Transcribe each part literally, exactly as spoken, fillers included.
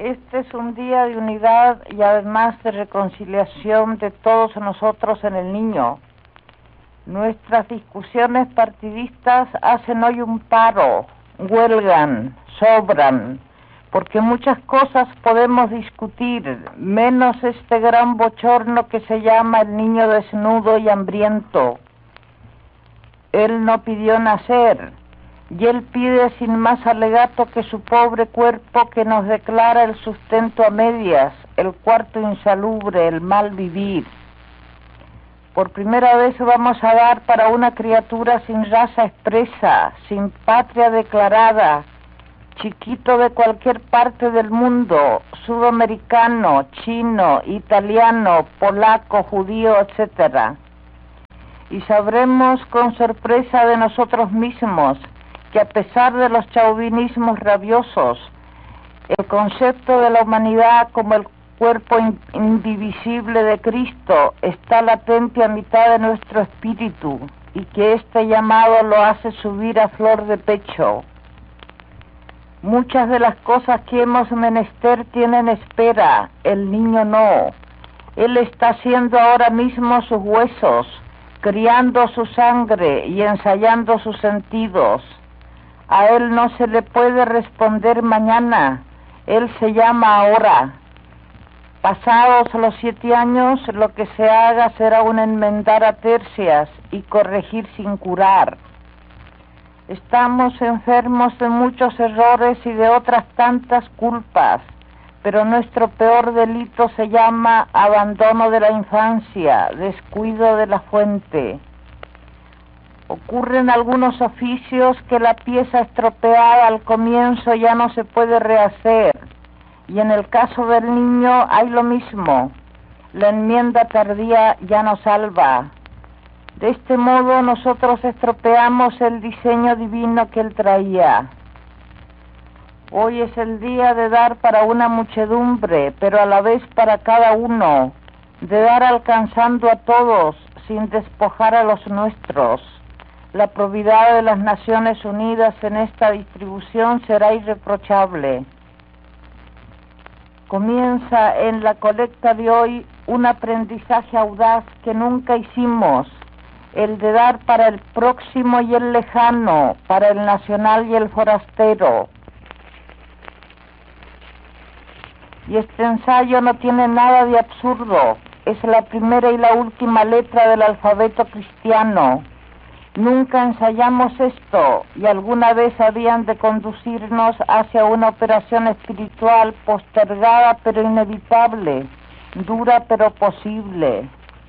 Este es un día de unidad y además de reconciliación de todos nosotros en el niño. Nuestras discusiones partidistas hacen hoy un paro, huelgan, sobran, porque muchas cosas podemos discutir, menos este gran bochorno que se llama el niño desnudo y hambriento. Él no pidió nacer, y él pide sin más alegato que su pobre cuerpo que nos declara el sustento a medias, el cuarto insalubre, el mal vivir. Por primera vez vamos a dar para una criatura sin raza expresa, sin patria declarada, chiquito de cualquier parte del mundo, sudamericano, chino, italiano, polaco, judío, etcétera. Y sabremos con sorpresa de nosotros mismos que a pesar de los chauvinismos rabiosos, el concepto de la humanidad como el cuerpo indivisible de Cristo está latente a mitad de nuestro espíritu y que este llamado lo hace subir a flor de pecho. Muchas de las cosas que hemos menester tienen espera, el niño no. Él está haciendo ahora mismo sus huesos, criando su sangre y ensayando sus sentidos. A él no se le puede responder mañana, él se llama ahora. Pasados los siete años, lo que se haga será un enmendar a tercias y corregir sin curar. Estamos enfermos de muchos errores y de otras tantas culpas, pero nuestro peor delito se llama abandono de la infancia, descuido de la fuente. Ocurren algunos oficios que la pieza estropeada al comienzo ya no se puede rehacer, y en el caso del niño hay lo mismo. La enmienda tardía ya no salva. De este modo nosotros estropeamos el diseño divino que él traía. Hoy es el día de dar para una muchedumbre, pero a la vez para cada uno, de dar alcanzando a todos, sin despojar a los nuestros. La probidad de las Naciones Unidas en esta distribución será irreprochable. Comienza en la colecta de hoy un aprendizaje audaz que nunca hicimos, el de dar para el próximo y el lejano, para el nacional y el forastero. Y este ensayo no tiene nada de absurdo, es la primera y la última letra del alfabeto cristiano. Nunca ensayamos esto y alguna vez habían de conducirnos hacia una operación espiritual postergada pero inevitable, dura pero posible.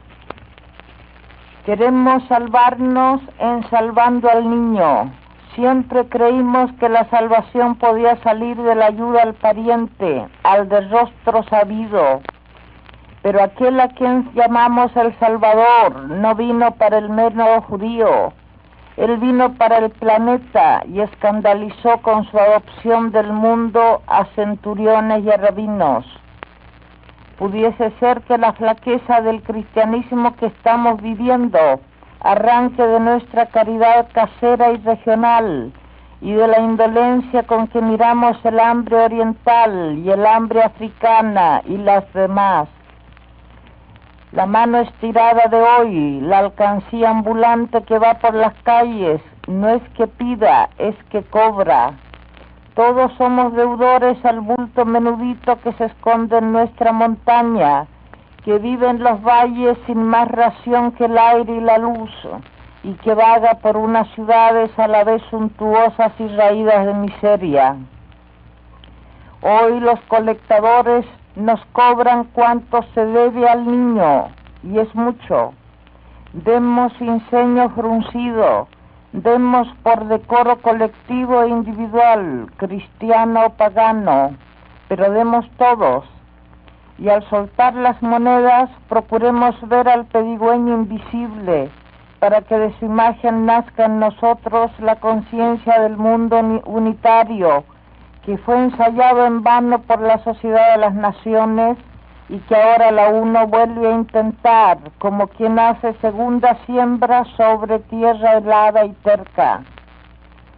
Queremos salvarnos en salvando al niño. Siempre creímos que la salvación podía salir de la ayuda al pariente, al de rostro sabido. Pero aquel a quien llamamos el Salvador no vino para el mero judío. Él vino para el planeta y escandalizó con su adopción del mundo a centuriones y a rabinos. Pudiese ser que la flaqueza del cristianismo que estamos viviendo arranque de nuestra caridad casera y regional y de la indolencia con que miramos el hambre oriental y el hambre africana y las demás. La mano estirada de hoy, la alcancía ambulante que va por las calles, no es que pida, es que cobra. Todos somos deudores al bulto menudito que se esconde en nuestra montaña, que vive en los valles sin más ración que el aire y la luz, y que vaga por unas ciudades a la vez suntuosas y raídas de miseria. Hoy los colectadores nos cobran cuanto se debe al niño, y es mucho. Demos sin ceño fruncido, demos por decoro colectivo e individual, cristiano o pagano, pero demos todos. Y al soltar las monedas, procuremos ver al pedigüeño invisible, para que de su imagen nazca en nosotros la conciencia del mundo unitario, que fue ensayado en vano por la Sociedad de las Naciones y que ahora la UNO vuelve a intentar, como quien hace segunda siembra sobre tierra helada y terca.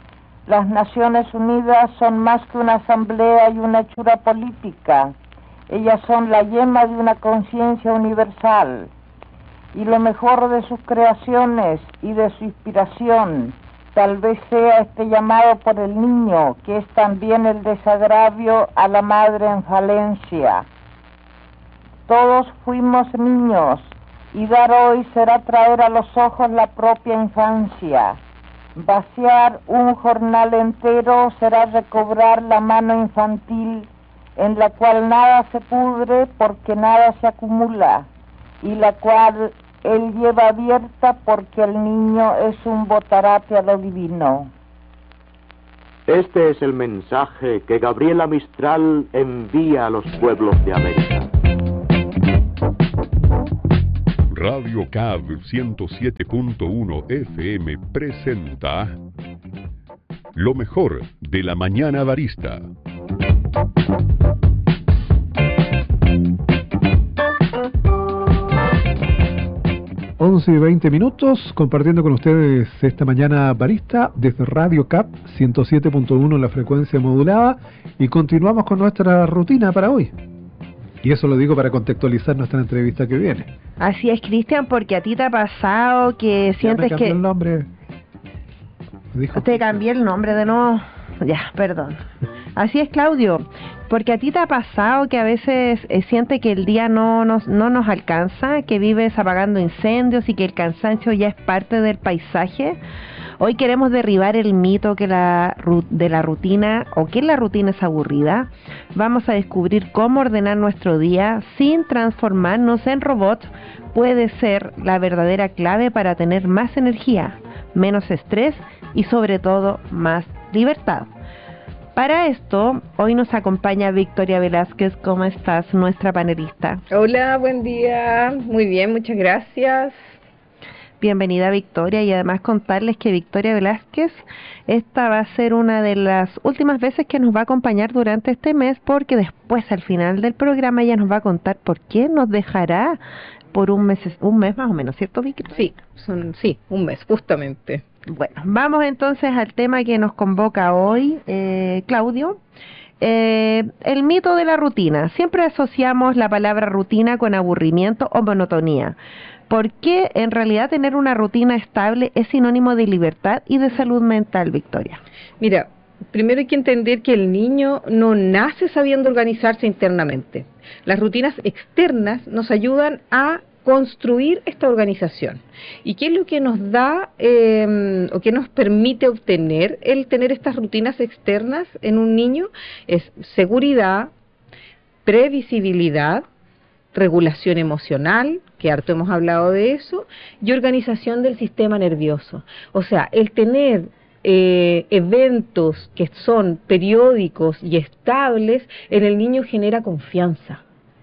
Las Naciones Unidas son más que una asamblea y una hechura política. Ellas son la yema de una conciencia universal. Y lo mejor de sus creaciones y de su inspiración tal vez sea este llamado por el niño, que es también el desagravio a la madre en falencia. Todos fuimos niños, y dar hoy será traer a los ojos la propia infancia. Vaciar un jornal entero será recobrar la mano infantil, en la cual nada se pudre porque nada se acumula, y la cual él lleva abierta porque el niño es un botarate a lo divino. Este es el mensaje que Gabriela Mistral envía a los pueblos de América. Radio C A B ciento siete punto uno F M presenta lo mejor de la mañana barista. once y veinte minutos, compartiendo con ustedes esta mañana barista desde Radio C A B ciento siete punto uno en la frecuencia modulada, y continuamos con nuestra rutina para hoy. Y eso lo digo para contextualizar nuestra entrevista que viene. Así es, Cristian, porque a ti te ha pasado que Ya sientes me cambió que... el nombre. Dijo... Te cambié el nombre de nuevo. Ya, perdón. Así es, Claudio, porque a ti te ha pasado que a veces eh, sientes que el día no nos, no nos alcanza, que vives apagando incendios y que el cansancio ya es parte del paisaje. Hoy queremos derribar el mito que la, de la rutina, o que la rutina es aburrida. Vamos a descubrir cómo ordenar nuestro día sin transformarnos en robots. Puede ser la verdadera clave para tener más energía, menos estrés y sobre todo más libertad. Para esto, hoy nos acompaña Victoria Velázquez. ¿Cómo estás, nuestra panelista? Hola, buen día. Muy bien, muchas gracias. Bienvenida, Victoria, y además contarles que Victoria Velázquez, esta va a ser una de las últimas veces que nos va a acompañar durante este mes, porque después, al final del programa, ella nos va a contar por qué nos dejará por un mes, un mes más o menos, ¿cierto, Victoria? Sí, son, sí, un mes, justamente. Bueno, vamos entonces al tema que nos convoca hoy, eh, Claudio. Eh, el mito de la rutina. Siempre asociamos la palabra rutina con aburrimiento o monotonía. ¿Por qué en realidad tener una rutina estable es sinónimo de libertad y de salud mental, Victoria? Mira, primero hay que entender que el niño no nace sabiendo organizarse internamente. Las rutinas externas nos ayudan a construir esta organización. ¿Y qué es lo que nos da eh, o que nos permite obtener el tener estas rutinas externas en un niño? Es seguridad, previsibilidad, regulación emocional, que harto hemos hablado de eso, y organización del sistema nervioso. O sea, el tener eh, eventos que son periódicos y estables en el niño genera confianza.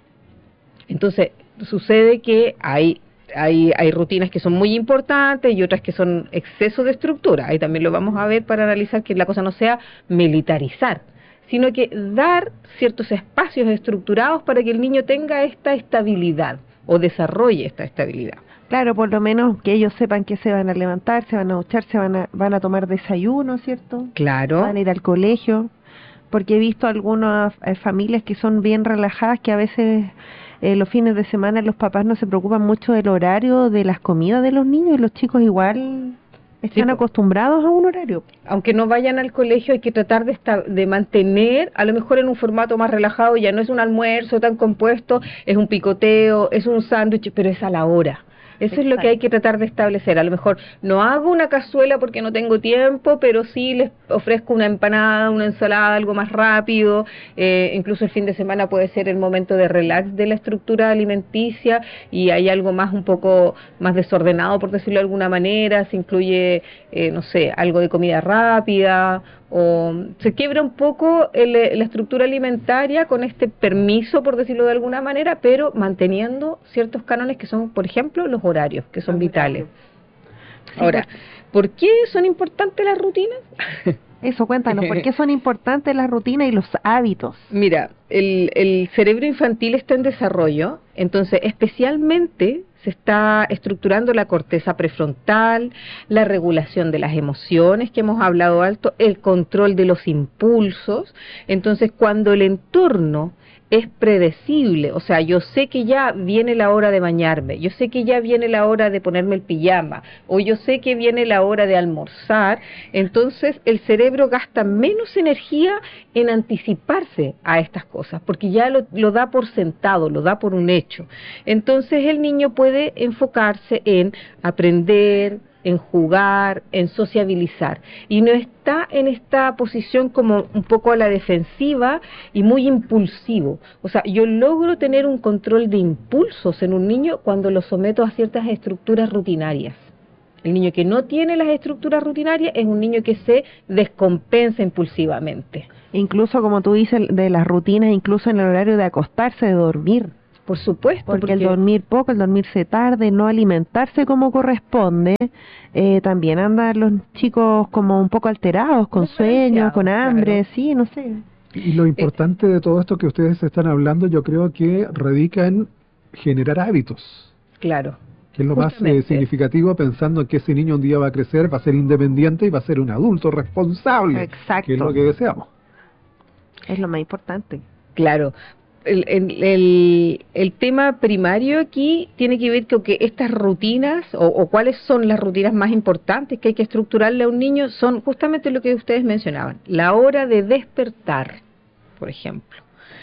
Entonces, sucede que hay, hay, hay rutinas que son muy importantes y otras que son exceso de estructura. Ahí también lo vamos a ver para analizar que la cosa no sea militarizar, sino que dar ciertos espacios estructurados para que el niño tenga esta estabilidad o desarrolle esta estabilidad. Claro, por lo menos que ellos sepan que se van a levantar, se van a duchar, se van a, van a tomar desayuno, ¿cierto? Claro. Van a ir al colegio, porque he visto algunas eh, familias que son bien relajadas, que a veces eh, los fines de semana los papás no se preocupan mucho del horario de las comidas de los niños, y los chicos igual están sí, acostumbrados a un horario. Aunque no vayan al colegio, hay que tratar de, esta, de mantener, a lo mejor en un formato más relajado, ya no es un almuerzo tan compuesto, es un picoteo, es un sándwich, pero es a la hora. Eso Exacto. Es lo que hay que tratar de establecer. A lo mejor no hago una cazuela porque no tengo tiempo, pero sí les ofrezco una empanada, una ensalada, algo más rápido. Eh, incluso el fin de semana puede ser el momento de relax de la estructura alimenticia, y hay algo más, un poco más desordenado, por decirlo de alguna manera. Se incluye, eh, no sé, algo de comida rápida, o se quiebra un poco el, la estructura alimentaria con este permiso, por decirlo de alguna manera, pero manteniendo ciertos cánones que son, por ejemplo, los horarios, que son vitales. Ahora, ¿por qué son importantes las rutinas? Eso, cuéntanos, ¿por qué son importantes las rutinas y los hábitos? Mira, el, el cerebro infantil está en desarrollo, entonces especialmente se está estructurando la corteza prefrontal, la regulación de las emociones que hemos hablado alto, el control de los impulsos. Entonces, cuando el entorno es predecible, o sea, yo sé que ya viene la hora de bañarme, yo sé que ya viene la hora de ponerme el pijama, o yo sé que viene la hora de almorzar, entonces el cerebro gasta menos energía en anticiparse a estas cosas, porque ya lo, lo da por sentado, lo da por un hecho. Entonces el niño puede enfocarse en aprender, en jugar, en sociabilizar, y no está en esta posición como un poco a la defensiva y muy impulsivo. O sea, yo logro tener un control de impulsos en un niño cuando lo someto a ciertas estructuras rutinarias. El niño que no tiene las estructuras rutinarias es un niño que se descompensa impulsivamente. Incluso, como tú dices, de las rutinas, incluso en el horario de acostarse, de dormir. Por supuesto. Porque, porque el dormir poco, el dormirse tarde, no alimentarse como corresponde, eh, también andan los chicos como un poco alterados, con sueño, con hambre, claro. Sí, no sé. Y lo importante de todo esto que ustedes están hablando, yo creo que radica en generar hábitos. Claro. Que es lo Justamente. más eh, significativo, pensando que ese niño un día va a crecer, va a ser independiente y va a ser un adulto responsable. Exacto. Que es lo que deseamos. Es lo más importante. Claro. El, el, el, el tema primario aquí tiene que ver con que estas rutinas, o, o cuáles son las rutinas más importantes que hay que estructurarle a un niño, son justamente lo que ustedes mencionaban. La hora de despertar, por ejemplo.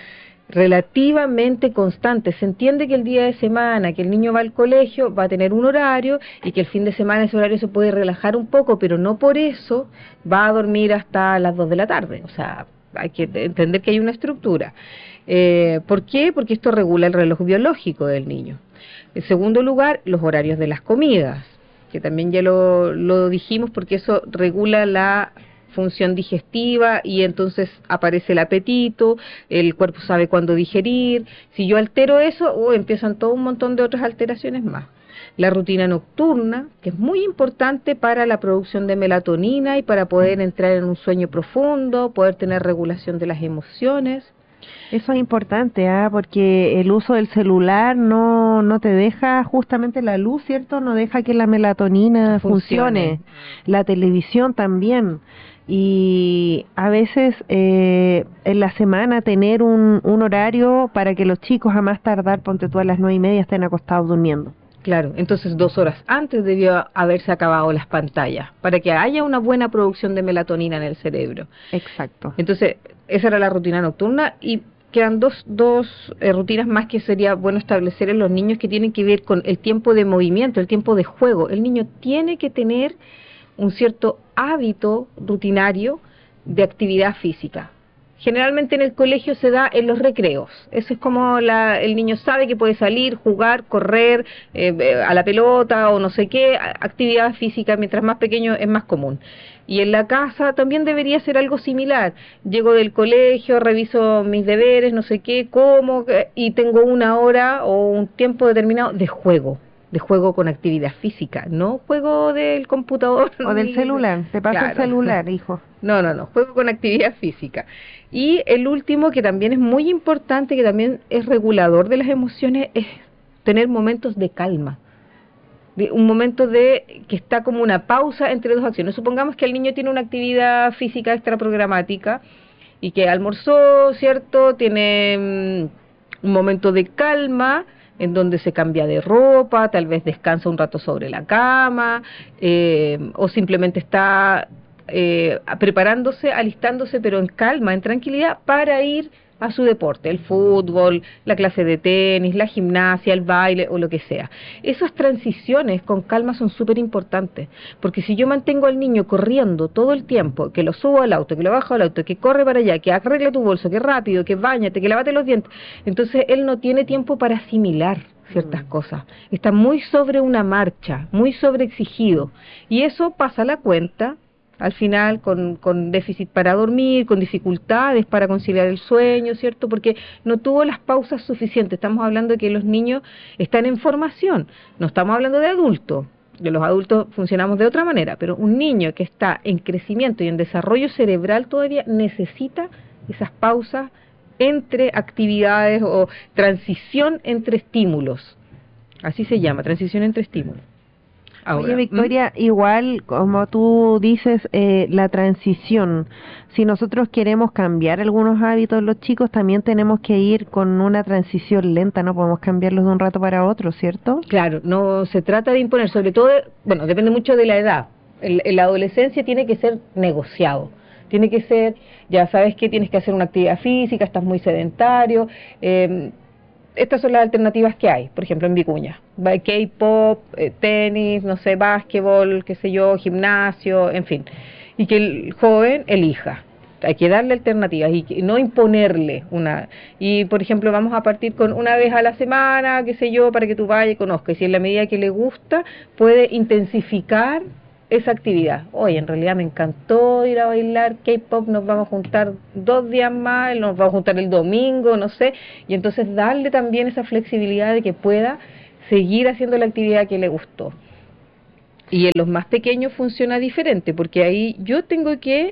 Relativamente constante. Se entiende que el día de semana que el niño va al colegio va a tener un horario y que el fin de semana ese horario se puede relajar un poco, pero no por eso va a dormir hasta las dos de la tarde. O sea, hay que entender que hay una estructura. Eh, ¿Por qué? Porque esto regula el reloj biológico del niño. En segundo lugar, los horarios de las comidas, que también ya lo, lo dijimos, porque eso regula la función digestiva y entonces aparece el apetito, el cuerpo sabe cuándo digerir. Si yo altero eso, uh, empiezan todo un montón de otras alteraciones más. La rutina nocturna, que es muy importante para la producción de melatonina y para poder entrar en un sueño profundo, poder tener regulación de las emociones. Eso es importante, ¿eh? Porque el uso del celular no, no te deja, justamente la luz, ¿cierto? No deja que la melatonina funcione. funcione. La televisión también. Y a veces eh, en la semana tener un, un horario para que los chicos a más tardar, ponte tú a las nueve y media, estén acostados durmiendo. Claro, entonces dos horas antes debió haberse acabado las pantallas, para que haya una buena producción de melatonina en el cerebro. Exacto. Entonces, esa era la rutina nocturna y quedan dos, dos eh, rutinas más que sería bueno establecer en los niños, que tienen que ver con el tiempo de movimiento, el tiempo de juego. El niño tiene que tener un cierto hábito rutinario de actividad física. Generalmente en el colegio se da en los recreos. Eso es como la, el niño sabe que puede salir, jugar, correr eh, a la pelota o no sé qué. Actividad física, mientras más pequeño, es más común. Y en la casa también debería ser algo similar. Llego del colegio, reviso mis deberes, no sé qué, como, y tengo una hora o un tiempo determinado de juego. De juego con actividad física, no juego del computador. O del celular, te pasa claro. El celular, hijo. No, no, no, juego con actividad física. Y el último, que también es muy importante, que también es regulador de las emociones, es tener momentos de calma. De un momento de que está como una pausa entre dos acciones. Supongamos que el niño tiene una actividad física extraprogramática y que almorzó, ¿cierto? Tiene um, un momento de calma, en donde se cambia de ropa, tal vez descansa un rato sobre la cama, eh, o simplemente está eh, preparándose, alistándose, pero en calma, en tranquilidad, para ir a su deporte, el fútbol, la clase de tenis, la gimnasia, el baile o lo que sea. Esas transiciones con calma son súper importantes, porque si yo mantengo al niño corriendo todo el tiempo, que lo subo al auto, que lo bajo al auto, que corre para allá, que arregla tu bolso, que rápido, que báñate, que lávate los dientes, entonces él no tiene tiempo para asimilar ciertas cosas. Está muy sobre una marcha, muy sobreexigido, y eso pasa la cuenta al final con, con déficit para dormir, con dificultades para conciliar el sueño, ¿cierto? Porque no tuvo las pausas suficientes. Estamos hablando de que los niños están en formación, no estamos hablando de adultos. De los adultos funcionamos de otra manera, pero un niño que está en crecimiento y en desarrollo cerebral todavía necesita esas pausas entre actividades o transición entre estímulos. Así se llama, transición entre estímulos. Ahora, Oye, Victoria, ¿mm? igual como tú dices, eh, la transición, si nosotros queremos cambiar algunos hábitos de los chicos, también tenemos que ir con una transición lenta, no podemos cambiarlos de un rato para otro, ¿cierto? Claro, no se trata de imponer, sobre todo, de, bueno, depende mucho de la edad. En, en la adolescencia tiene que ser negociado. Tiene que ser, ya sabes que tienes que hacer una actividad física, estás muy sedentario. Eh, estas son las alternativas que hay, por ejemplo, en Vicuña. K-pop, eh, tenis, no sé, básquetbol, qué sé yo, gimnasio, en fin. Y que el joven elija. Hay que darle alternativas y que, no imponerle una. Y, por ejemplo, vamos a partir con una vez a la semana, qué sé yo, para que tú vayas y conozcas. Y si en la medida que le gusta, puede intensificar esa actividad. Oye, en realidad me encantó ir a bailar K-pop, nos vamos a juntar dos días más, nos vamos a juntar el domingo, no sé, y entonces darle también esa flexibilidad de que pueda seguir haciendo la actividad que le gustó. Y en los más pequeños funciona diferente, porque ahí yo tengo que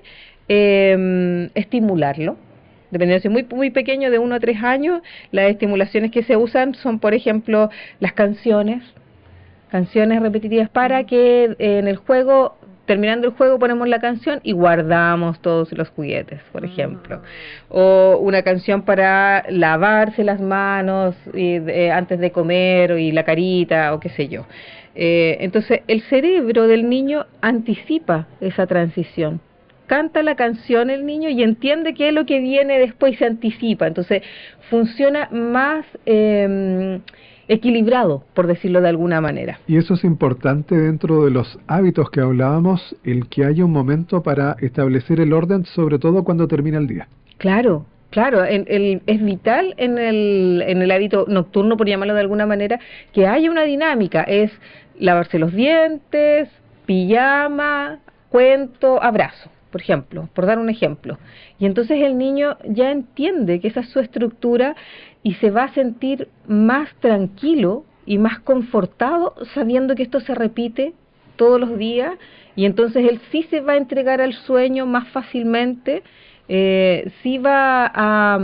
eh, estimularlo. Dependiendo si es muy, muy pequeño, de uno a tres años, las estimulaciones que se usan son, por ejemplo, las canciones, canciones repetitivas para que eh, en el juego, terminando el juego, ponemos la canción y guardamos todos los juguetes, por ejemplo. O una canción para lavarse las manos y, eh, antes de comer, y la carita, o qué sé yo. Eh, entonces, el cerebro del niño anticipa esa transición. Canta la canción el niño y entiende qué es lo que viene después y se anticipa. Entonces, funciona más Eh, equilibrado, por decirlo de alguna manera. Y eso es importante dentro de los hábitos que hablábamos, el que haya un momento para establecer el orden, sobre todo cuando termina el día. Claro, claro, en, el, es vital en el, en el hábito nocturno, por llamarlo de alguna manera, que haya una dinámica, es lavarse los dientes, pijama, cuento, abrazo, por ejemplo, por dar un ejemplo. Y entonces el niño ya entiende que esa es su estructura y se va a sentir más tranquilo y más confortado sabiendo que esto se repite todos los días, y entonces él sí se va a entregar al sueño más fácilmente, eh, sí va a,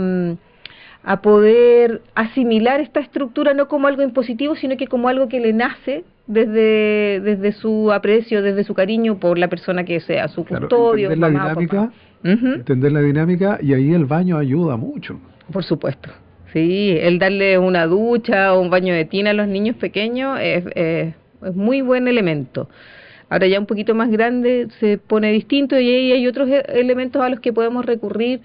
a poder asimilar esta estructura no como algo impositivo, sino que como algo que le nace desde, desde su aprecio, desde su cariño por la persona que sea, su claro, custodio, entender la mamá dinámica, o papá. Uh-huh. Entender la dinámica, y ahí el baño ayuda mucho. Por supuesto. Sí, el darle una ducha o un baño de tina a los niños pequeños es, es, es muy buen elemento. Ahora ya un poquito más grande se pone distinto, y ahí hay otros elementos a los que podemos recurrir,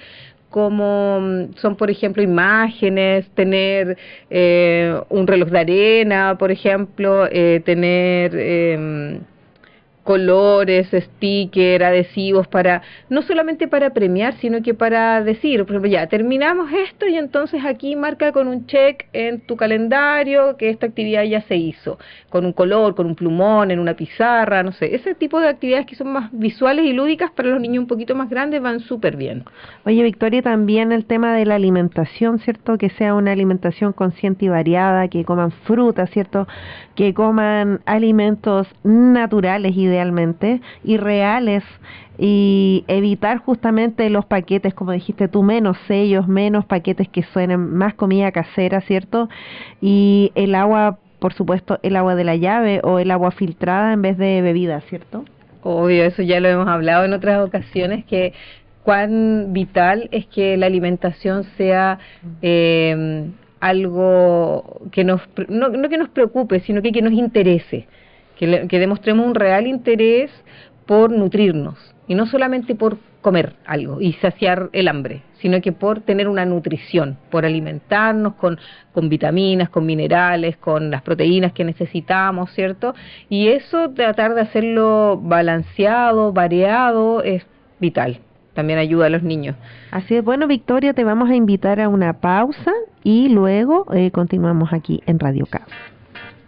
como son, por ejemplo, imágenes, tener eh, un reloj de arena, por ejemplo, eh, tener eh, colores, stickers, adhesivos, para no solamente para premiar, sino que para decir, por ejemplo, ya terminamos esto y entonces aquí marca con un check en tu calendario que esta actividad ya se hizo, con un color, con un plumón, en una pizarra, no sé, ese tipo de actividades que son más visuales y lúdicas para los niños un poquito más grandes van súper bien. Oye, Victoria, también el tema de la alimentación, ¿cierto? Que sea una alimentación consciente y variada, que coman frutas, ¿cierto? Que coman alimentos naturales idealmente y reales, y evitar justamente los paquetes, como dijiste tú, menos sellos, menos paquetes que suenen, más comida casera, ¿cierto? Y el agua, por supuesto, el agua de la llave o el agua filtrada en vez de bebida, ¿cierto? Obvio, eso ya lo hemos hablado en otras ocasiones, que cuán vital es que la alimentación sea eh, algo que nos, no, no que nos preocupe, sino que, que nos interese, que, le, que demostremos un real interés por nutrirnos, y no solamente por comer algo y saciar el hambre, sino que por tener una nutrición, por alimentarnos con, con vitaminas, con minerales, con las proteínas que necesitamos, ¿cierto? Y eso, tratar de hacerlo balanceado, variado, es vital. También ayuda a los niños. Así es. Bueno, Victoria, te vamos a invitar a una pausa y luego eh, continuamos aquí en Radio C A B.